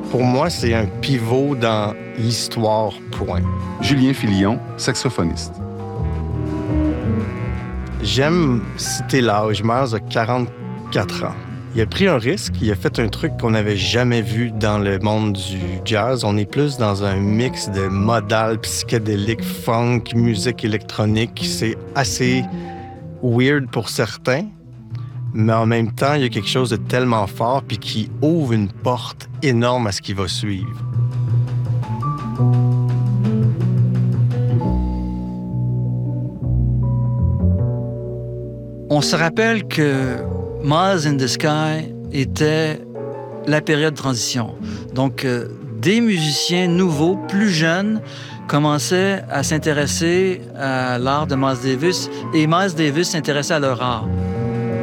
Pour moi, c'est un pivot dans l'histoire, point. Julien Filion, saxophoniste. J'aime citer l'âge. Miles a 44 ans. Il a pris un risque, il a fait un truc qu'on n'avait jamais vu dans le monde du jazz. On est plus dans un mix de modal, psychédélique, funk, musique électronique. C'est assez weird pour certains, mais en même temps, il y a quelque chose de tellement fort puis qui ouvre une porte énorme à ce qui va suivre. On se rappelle que Miles in the Sky était la période de transition. Donc, des musiciens nouveaux, plus jeunes, commençaient à s'intéresser à l'art de Miles Davis et Miles Davis s'intéressait à leur art.